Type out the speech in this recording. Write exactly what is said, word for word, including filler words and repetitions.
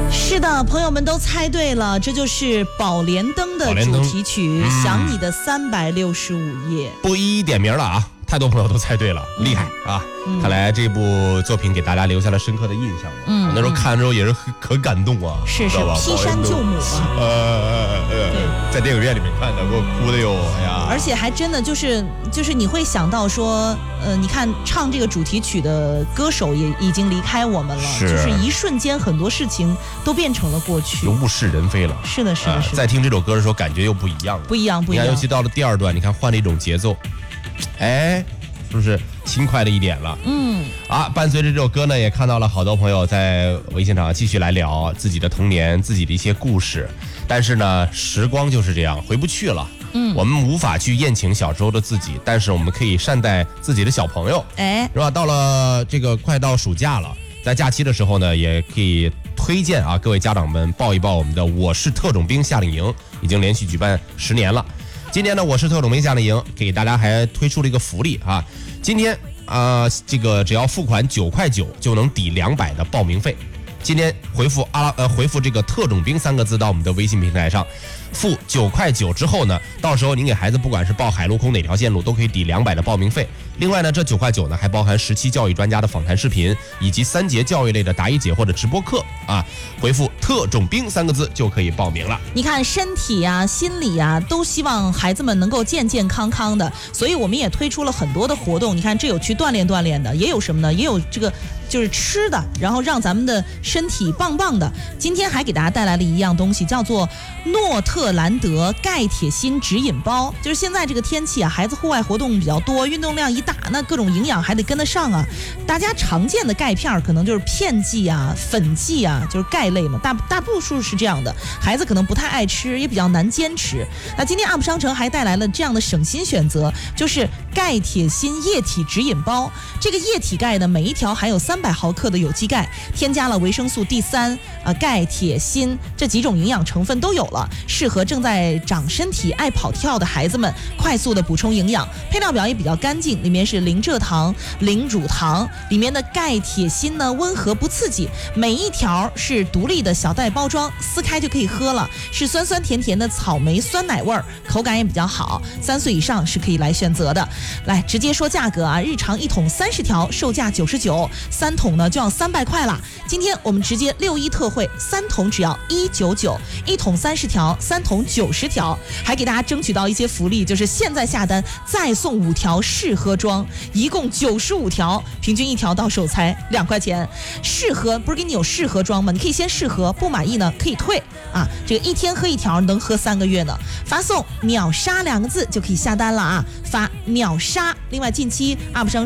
是的，朋友们都猜对了，这就是《宝莲灯》的主题曲《想你的三百六十五夜》。 不一一点名了啊，太多朋友都猜对了，厉害啊！嗯、看来这部作品给大家留下了深刻的印象。嗯，那时候看的时候也是很可感动啊， 是是，劈山救母啊。 呃呃，在电影院里面看的，给我哭的哟，哎呀！ 而且还真的就是就是你会想到说，呃，你看唱这个主题曲的歌手也已经离开我们了， 是就是一瞬间很多事情都变成了过去， 就物是人非了。 是的，是的，是的。 在听这首歌的时候，感觉又不一样了， 不一样，不一样。 你看，尤其到了第二段，你看换了一种节奏，哎。是不是轻快了一点了？嗯，啊，伴随着这首歌呢，也看到了好多朋友在微信上继续来聊自己的童年、自己的一些故事。但是呢，时光就是这样，回不去了。嗯，我们无法去宴请小时候的自己，但是我们可以善待自己的小朋友，哎，是吧？到了这个快到暑假了，在假期的时候呢，也可以推荐啊，各位家长们报一报我们的我是特种兵夏令营，已经连续举办十年了。今天呢，我是特种兵夏令营给大家还推出了一个福利啊！今天啊、呃，这个只要付款九块九就能抵两百的报名费。今天回复阿拉呃回复这个特种兵三个字到我们的微信平台上，付九块九之后呢，到时候您给孩子不管是报海陆空哪条线路都可以抵两百的报名费。另外呢，这九块九呢还包含十期教育专家的访谈视频，以及三节教育类的答疑解惑的直播课啊。回复特种兵三个字就可以报名了。 你看身体啊、心理啊，都希望孩子们能够健健康康的，所以我们也推出了很多的活动。你看，这有去锻炼锻炼的，也有什么呢？也有这个就是吃的，然后让咱们的身体棒棒的。今天还给大家带来了一样东西，叫做诺特兰德钙铁锌指引包。就是现在这个天气啊，孩子户外活动比较多，运动量一大，那各种营养还得跟得上啊。大家常见的钙片可能就是片剂啊、粉剂啊，就是钙类嘛，大大多数是这样的。孩子可能不太爱吃，也比较难坚持。那今天 U P 商城还带来了这样的省心选择，就是钙铁锌液体指引包。这个液体钙呢，每一条含有三百毫克的有机钙，添加了维生素 D 三、呃钙、铁、锌这几种营养成分都有了，适合正在长身体、爱跑跳的孩子们快速的补充营养。配料表也比较干净，里面是零蔗糖、零乳糖，里面的钙、铁、锌呢温和不刺激，每一条是独立的小袋包装，撕开就可以喝了，是酸酸甜甜的草莓酸奶味儿，口感也比较好，三岁以上是可以来选择的。来直接说价格啊，日常一桶三十条，售价九十九，三桶呢就要三百块了。今天我们直接六一特惠，三桶只要一九九，一桶三十条，三桶九十条，还给大家争取到一些福利，就是现在下单再送五条试喝装，一共九十五条，平均一条到手才两块钱。试喝不是给你有试喝装吗？你可以先试喝，不满意呢可以退啊。这个一天喝一条，能喝三个月呢。发送秒杀两个字就可以下单了啊，发秒杀。另外近期 U P 商